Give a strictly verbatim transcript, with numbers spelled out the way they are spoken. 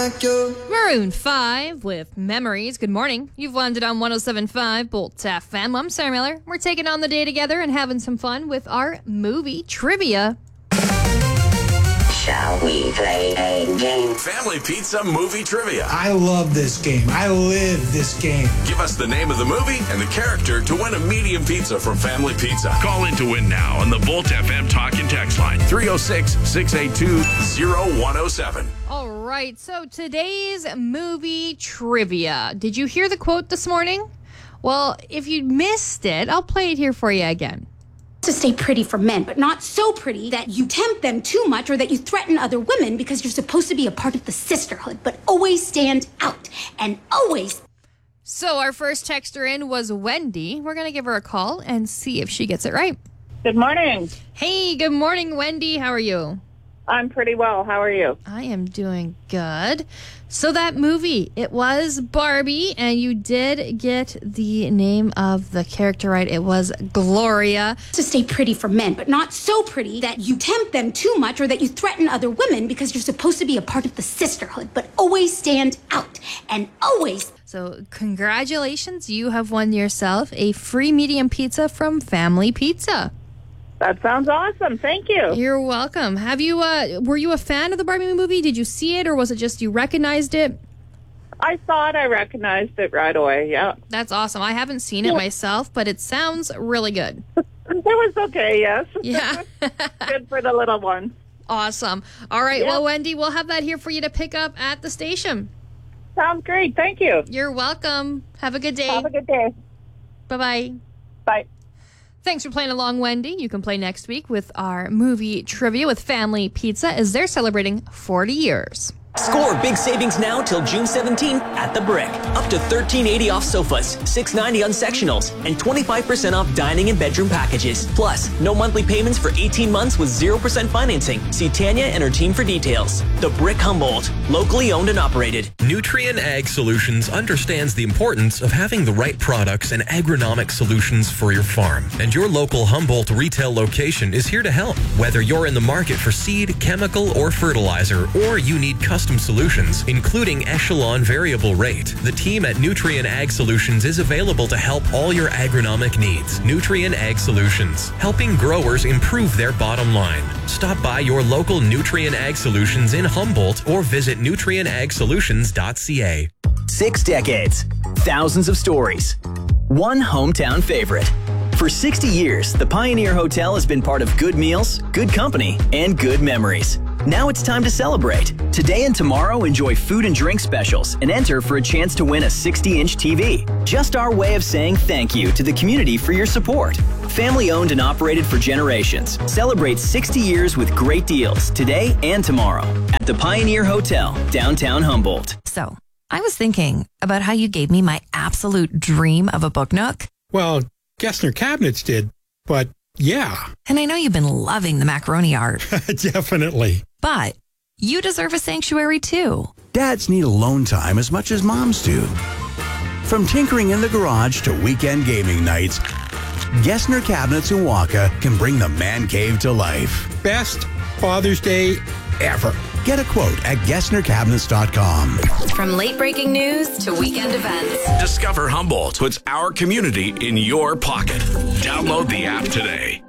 like you. Maroon five with Memories. Good morning. You've landed on one oh seven point five Bolt F M. I'm Sarah Miller. We're taking on the day together and having some fun with our movie trivia. Shall we play a game? Family Pizza Movie Trivia. I love this game. I live this game. Give us the name of the movie and the character to win a medium pizza from Family Pizza. Call in to win now on the Bolt F M Talk and Text line. three oh six, six eight two, oh one oh seven. All right, so today's movie trivia. Did you hear the quote this morning? Well, if you missed it, I'll play it here for you again. To stay pretty for men, but not so pretty that you tempt them too much or that you threaten other women, because you're supposed to be a part of the sisterhood, but always stand out and always. So our first texter in was Wendy. We're going to give her a call and see if she gets it right. Good morning. Hey, good morning, Wendy. How are you? I'm pretty well. How are you? I am doing good. So that movie, it was Barbie, and you did get the name of the character right. It was Gloria. To stay pretty for men, but not so pretty that you tempt them too much or that you threaten other women, because you're supposed to be a part of the sisterhood, but always stand out and always. So congratulations, you have won yourself a free medium pizza from Family Pizza. That sounds awesome. Thank you. You're welcome. Have you? Uh, were you a fan of the Barbie movie? Did you see it, or was it just you recognized it? I saw it. I recognized it right away. Yeah. That's awesome. I haven't seen it myself, but it sounds really good. It was okay, yes. Yeah. Good for the little one. Awesome. All right. Yeah. Well, Wendy, we'll have that here for you to pick up at the station. Sounds great. Thank you. You're welcome. Have a good day. Have a good day. Bye-bye. Bye. Thanks for playing along, Wendy. You can play next week with our movie trivia with Family Pizza as they're celebrating forty years. Score big savings now till June seventeenth at The Brick. Up to thirteen eighty off sofas, six ninety on sectionals, and twenty-five percent off dining and bedroom packages. Plus, no monthly payments for eighteen months with zero percent financing. See Tanya and her team for details. The Brick Humboldt, locally owned and operated. Nutrien Ag Solutions understands the importance of having the right products and agronomic solutions for your farm. And your local Humboldt retail location is here to help. Whether you're in the market for seed, chemical, or fertilizer, or you need custom solutions, including Echelon Variable Rate, the team at Nutrien Ag Solutions is available to help all your agronomic needs. Nutrien Ag Solutions, helping growers improve their bottom line. Stop by your local Nutrien Ag Solutions in Humboldt or visit nutrien ag solutions dot c a. Six decades, thousands of stories, one hometown favorite. For sixty years, the Pioneer Hotel has been part of good meals, good company, and good memories. Now it's time to celebrate. Today and tomorrow, enjoy food and drink specials and enter for a chance to win a sixty inch T V. Just our way of saying thank you to the community for your support. Family owned and operated for generations. Celebrate sixty years with great deals today and tomorrow at the Pioneer Hotel, downtown Humboldt. So, I was thinking about how you gave me my absolute dream of a book nook. Well, Gessner Cabinets did, but yeah. And I know you've been loving the macaroni art. Definitely. But you deserve a sanctuary too. Dads need alone time as much as moms do. From tinkering in the garage to weekend gaming nights, Gessner Cabinets in Waka can bring the man cave to life. Best Father's Day ever. Get a quote at Gessner Cabinets dot com. From late breaking news to weekend events, Discover Humboldt puts our community in your pocket. Download the app today.